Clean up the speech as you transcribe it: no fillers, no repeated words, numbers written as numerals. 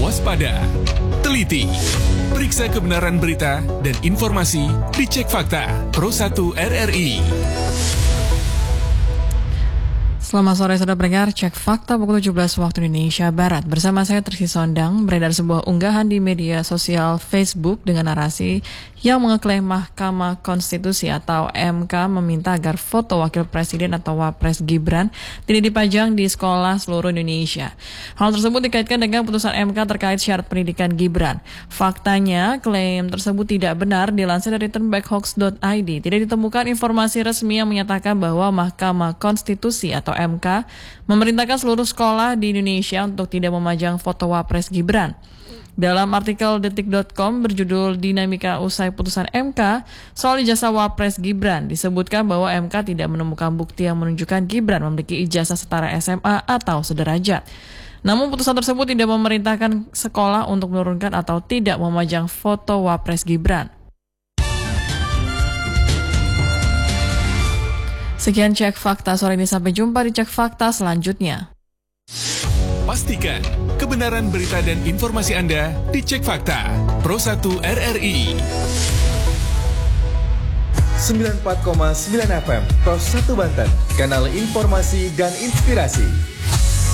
waspada, teliti, periksa kebenaran berita dan informasi di Cek Fakta Pro 1 RRI. Selamat sore saudara pendengar, Cek Fakta pukul 17 waktu Indonesia Barat. Bersama saya Trisi Sondang, beredar sebuah unggahan di media sosial Facebook dengan narasi yang mengeklaim Mahkamah Konstitusi atau MK meminta agar foto Wakil Presiden atau Wapres Gibran tidak dipajang di sekolah seluruh Indonesia. Hal tersebut dikaitkan dengan putusan MK terkait syarat pendidikan Gibran. Faktanya, klaim tersebut tidak benar. Dilansir dari turnbackhoax.id, tidak ditemukan informasi resmi yang menyatakan bahwa Mahkamah Konstitusi atau MK memerintahkan seluruh sekolah di Indonesia untuk tidak memajang foto Wapres Gibran. Dalam artikel detik.com berjudul Dinamika Usai Putusan MK soal ijazah Wapres Gibran, disebutkan bahwa MK tidak menemukan bukti yang menunjukkan Gibran memiliki ijazah setara SMA atau sederajat. Namun putusan tersebut tidak memerintahkan sekolah untuk menurunkan atau tidak memajang foto Wapres Gibran. Sekian Cek Fakta sore ini, sampai jumpa di Cek Fakta selanjutnya. Pastikan kebenaran berita dan informasi Anda di Cek Fakta Pro 1 RRI 94,9 FM Pro 1 Banten, kanal informasi dan inspirasi.